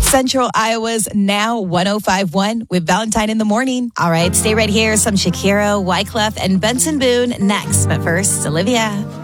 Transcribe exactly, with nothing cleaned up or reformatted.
Central Iowa's Now one oh five point one with Valentine in the Morning. All right, stay right here. Some Shakira, Wyclef, and Benson Boone next. But first, Olivia.